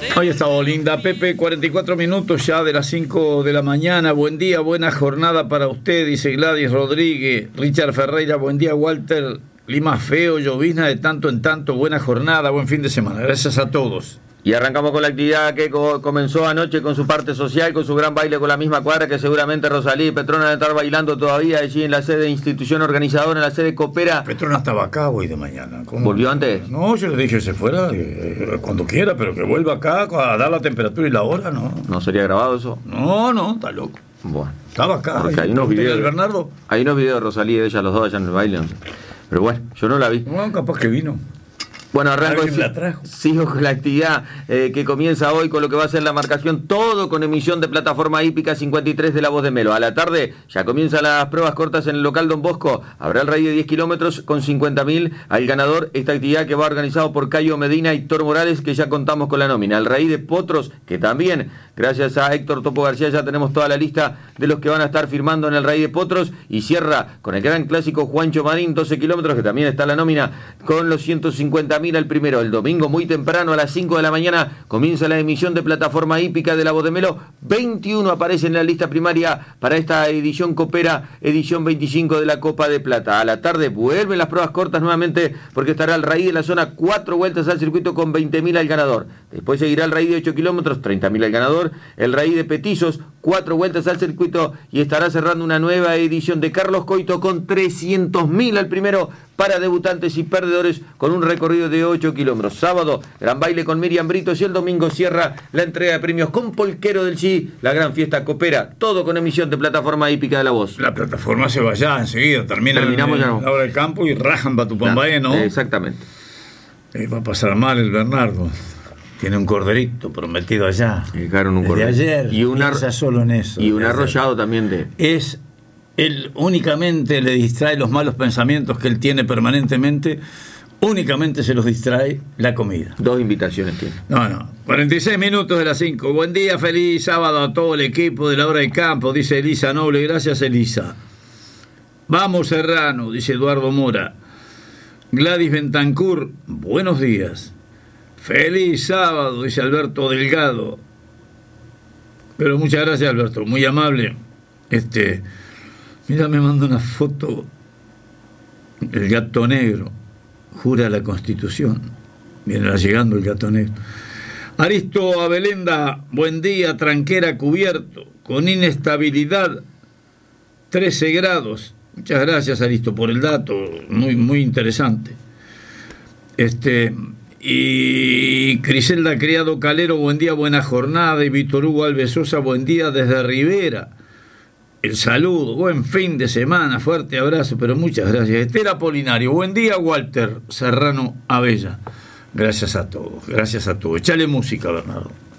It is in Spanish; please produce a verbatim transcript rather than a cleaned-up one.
Ahí estaba linda, Pepe, cuarenta y cuatro minutos ya de las cinco de la mañana. Buen día, buena jornada para usted, dice Gladys Rodríguez. Richard Ferreira, buen día, Walter. Clima feo, llovizna de tanto en tanto, buena jornada, buen fin de semana. Gracias a todos. Y arrancamos con la actividad que co- comenzó anoche con su parte social, con su gran baile con la misma cuadra que seguramente Rosalía y Petrona deben estar bailando todavía allí en la sede de institución organizadora, en la sede Coopera. Petrona estaba acá hoy de mañana. ¿Cómo? ¿Volvió antes? No, yo le dije que se fuera eh, cuando quiera, pero que vuelva acá a dar la temperatura y la hora, ¿no? ¿No sería grabado eso? No, no, está loco. Bueno. Estaba acá. Porque hay unos ¿Usted, videos el Bernardo? Hay unos videos de Rosalía y de ella, los dos allá en el baile. No sé. Pero bueno, yo no la vi. No, capaz que vino. Bueno, arranco, ¿Alguien la trajo? sigo con la actividad eh, que comienza hoy con lo que va a ser la marcación, todo con emisión de plataforma hípica cincuenta y tres de La Voz de Melo. A la tarde ya comienzan las pruebas cortas en el local Don Bosco. Habrá el rally de diez kilómetros con cincuenta mil al ganador. Esta actividad que va organizado por Cayo Medina y Héctor Morales, que ya contamos con la nómina. El rally de Potros, que también, gracias a Héctor Topo García, ya tenemos toda la lista de los que van a estar firmando en el rally de Potros. Y cierra con el gran clásico Juancho Marín, doce kilómetros, que también está la nómina, con los ciento cincuenta mil al primero. El domingo muy temprano a las cinco de la mañana comienza la emisión de plataforma hípica de La Voz de Melo. veintiuno aparece en la lista primaria para esta edición Coopera, edición veinticinco de la Copa de Plata. A la tarde vuelven las pruebas cortas nuevamente porque estará el rally de la zona, cuatro vueltas al circuito con veinte mil al ganador. Después seguirá el rally de ocho kilómetros, treinta mil al ganador. El rally de Petizos, cuatro vueltas al circuito y estará cerrando una nueva edición de Carlos Coito con trescientos mil al primero para debutantes y perdedores con un recorrido de ocho kilómetros. Sábado, gran baile con Miriam Britos y el domingo cierra la entrega de premios con Polquero del Sí, la gran fiesta Coopera, todo con emisión de plataforma hípica de La Voz. La plataforma se va ya enseguida, termina Terminamos en, ya, en ¿no? la hora del campo y rajan para Tupambaé, ¿no? Exactamente. Eh, va a pasar mal el Bernardo. Tiene un corderito prometido allá. Dejaron un Desde cordero. ayer. Y, una, piensa solo en eso. y un Desde arrollado también de... Es él únicamente le distrae los malos pensamientos que él tiene permanentemente, únicamente se los distrae la comida. Dos invitaciones tiene. No, no. cuarenta y seis minutos de las cinco. Buen día, feliz sábado a todo el equipo de la hora del campo, dice Elisa Noble. Gracias, Elisa. Vamos, Serrano, dice Eduardo Mora. Gladys Bentancur, buenos días. Feliz sábado, dice Alberto Delgado. Pero muchas gracias, Alberto, muy amable. Este, mira, me manda una foto. El gato negro jura la Constitución. Viene llegando el gato negro. Aristo Abelenda, buen día, tranquera cubierto, con inestabilidad, trece grados. Muchas gracias, Aristo, por el dato, muy, muy interesante. Este, y Criselda Criado Calero, buen día, buena jornada. Y Víctor Hugo Alves Sosa, buen día desde Rivera. El saludo, buen fin de semana, fuerte abrazo, pero muchas gracias. Esther Apolinario, buen día, Walter Serrano Abella. Gracias a todos, gracias a todos. Échale música, Bernardo.